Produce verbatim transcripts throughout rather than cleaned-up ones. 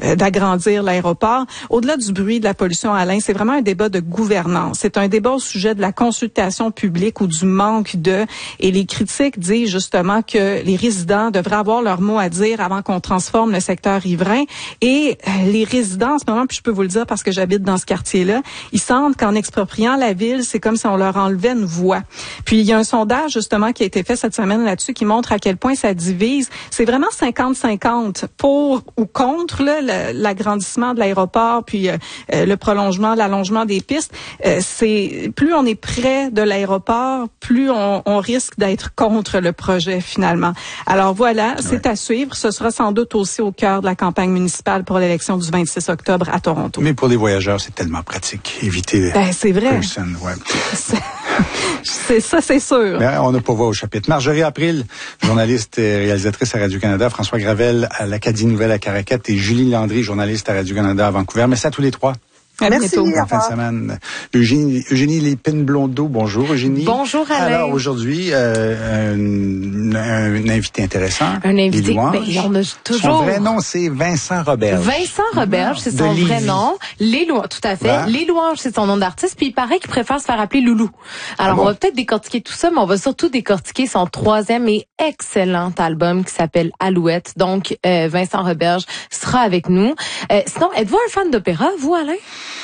euh, d'agrandir l'aéroport. Au-delà du bruit, de la pollution, Alain, c'est vraiment un débat de gouvernance. C'est un débat au sujet de la consultation publique ou du manque de... Et les critiques disent justement que les résidents devraient avoir leur mot à dire avant qu'on transforme le secteur riverain. Et euh, les résidents, en ce moment, puis je peux vous le dire parce que j'habite dans ce quartier-là, ils sentent qu'en expropriant la ville, c'est comme si on leur enlevait une voix. Puis il y a un sondage justement qui a été fait cette semaine là-dessus qui montre à quel point ça divise. C'est vraiment cinquante cinquante pour ou contre là, le, l'agrandissement de l'aéroport, puis euh, le prolongement, l'allongement des pistes. Euh, c'est plus on est près de l'aéroport, plus on, on risque d'être contre le projet finalement. Alors voilà, c'est ouais. à suivre. Ce sera sans doute aussi au cœur de la campagne municipale pour l'élection du vingt-six octobre à Toronto. Mais pour les voyageurs, c'est tellement pratique. Éviter ben, c'est vrai. Personne, ouais. C'est... C'est ça, c'est sûr. Mais on n'a pas voix au chapitre. Marjorie April, journaliste et réalisatrice à Radio-Canada, François Gravel à l'Acadie Nouvelle à Caraquet et Julie Landry, journaliste à Radio-Canada à Vancouver. Merci à tous les trois. À Merci. bientôt. En fin de semaine. Eugénie, Eugénie Lépine-Blondeau, bonjour Eugénie. Bonjour Alain. Alors aujourd'hui, euh, un, un, un invité intéressant. Un invité, ben, il y en a toujours. Son vrai nom, c'est Vincent Roberge. Vincent Roberge, c'est son vrai nom. Les Louanges, tout à fait. Ouais. Les Louanges, c'est son nom d'artiste, puis il paraît qu'il préfère se faire appeler Loulou. Alors, ah bon? On va peut-être décortiquer tout ça, mais on va surtout décortiquer son troisième et excellent album qui s'appelle Alouette. Donc, euh, Vincent Roberge sera avec nous. Euh, sinon, êtes-vous un fan d'opéra, vous, Alain?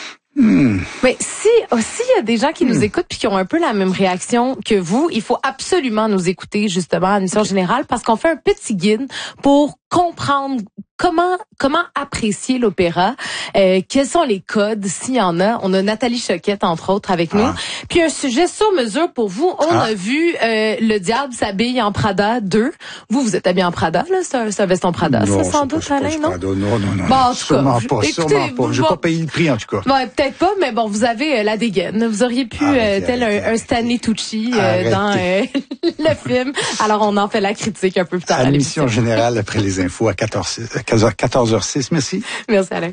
Hmm. Mais si aussi il y a des gens qui hmm. nous écoutent puis qui ont un peu la même réaction que vous, il faut absolument nous écouter justement à l'émission générale parce qu'on fait un petit guide pour comprendre comment comment apprécier l'opéra, euh, quels sont les codes s'il y en a. On a Nathalie Choquette entre autres avec nous. Ah. Puis un sujet sur mesure pour vous. On ah. a vu euh, Le Diable s'habille en Prada deux. Vous vous êtes habillé en Prada là, c'est un, c'est un veston Prada, non, ça sans doute pas, Alain, pas, non? Prada, non non non. Bon, en tout sûrement cas, pas, écoutez, sûrement pas. J'ai bon, pas payé le prix en tout cas. Bon, peut-être pas, mais bon, vous avez euh, la dégaine. Vous auriez pu arrêtez, euh, tel arrêtez, un, arrêtez. un Stanley Tucci euh, dans euh, le film. Alors on en fait la critique un peu plus tard. À l'émission générale après les infos à quatorze heures six. Merci. Merci Alain.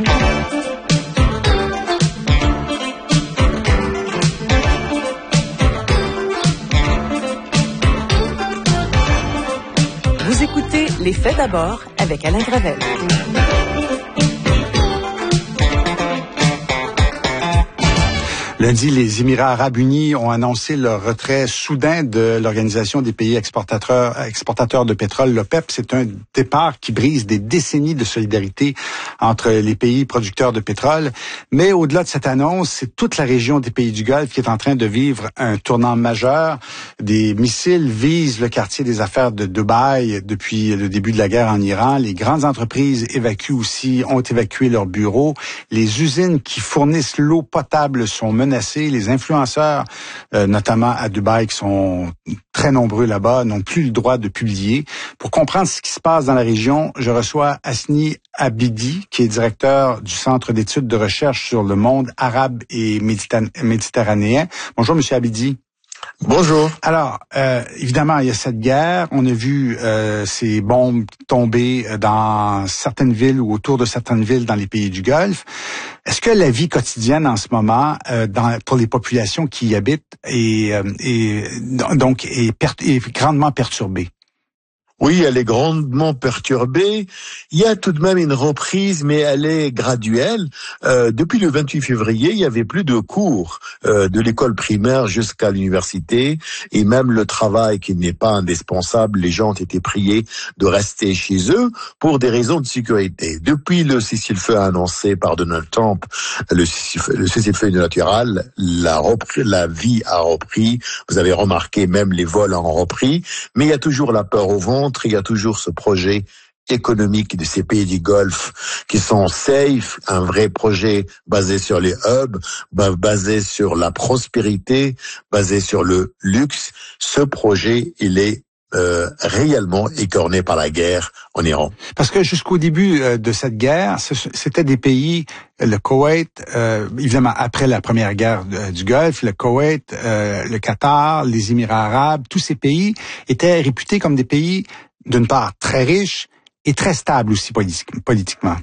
Vous écoutez Les Faits d'abord avec Alain Gravel. Lundi, les Émirats arabes unis ont annoncé leur retrait soudain de l'Organisation des pays exportateurs, exportateurs de pétrole, l'OPEP. C'est un départ qui brise des décennies de solidarité entre les pays producteurs de pétrole. Mais au-delà de cette annonce, c'est toute la région des pays du Golfe qui est en train de vivre un tournant majeur. Des missiles visent le quartier des affaires de Dubaï depuis le début de la guerre en Iran. Les grandes entreprises évacuent aussi, ont évacué leurs bureaux. Les usines qui fournissent l'eau potable sont menacées. Les influenceurs, euh, notamment à Dubaï, qui sont très nombreux là-bas, n'ont plus le droit de publier. Pour comprendre ce qui se passe dans la région, je reçois Hasni Abidi, qui est directeur du Centre d'études de recherche sur le monde arabe et méditerranéen. Bonjour, Monsieur Abidi. Bonjour. Alors, euh, évidemment, il y a cette guerre. On a vu euh, ces bombes tomber dans certaines villes ou autour de certaines villes dans les pays du Golfe. Est-ce que la vie quotidienne en ce moment, euh, dans, pour les populations qui y habitent, est, euh, est donc est, per- est grandement perturbée? Oui, elle est grandement perturbée. Il y a tout de même une reprise, mais elle est graduelle. Euh, depuis le vingt-huit février, il y avait plus de cours euh, de l'école primaire jusqu'à l'université, et même le travail qui n'est pas indispensable, les gens ont été priés de rester chez eux pour des raisons de sécurité. Depuis le cessez-le-feu annoncé par Donald Trump, le cessez-le-feu unilatéral, la, repris, la vie a repris. Vous avez remarqué, même les vols ont repris, mais il y a toujours la peur au ventre. Il y a toujours ce projet économique de ces pays du Golfe qui sont safe, un vrai projet basé sur les hubs, basé sur la prospérité, basé sur le luxe. Ce projet, il est Euh, réellement écorné par la guerre en Iran. Parce que jusqu'au début euh, de cette guerre, ce, c'était des pays, le Koweït, euh, évidemment après la première guerre euh, du Golfe, le Koweït, euh, le Qatar, les Émirats arabes, tous ces pays étaient réputés comme des pays, d'une part, très riches et très stables aussi politique, politiquement.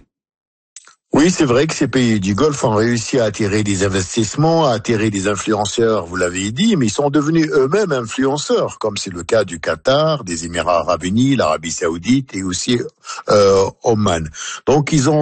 Oui, c'est vrai que ces pays du Golfe ont réussi à attirer des investissements, à attirer des influenceurs, vous l'avez dit, mais ils sont devenus eux-mêmes influenceurs, comme c'est le cas du Qatar, des Émirats arabes unis, l'Arabie saoudite et aussi euh, Oman. Donc ils ont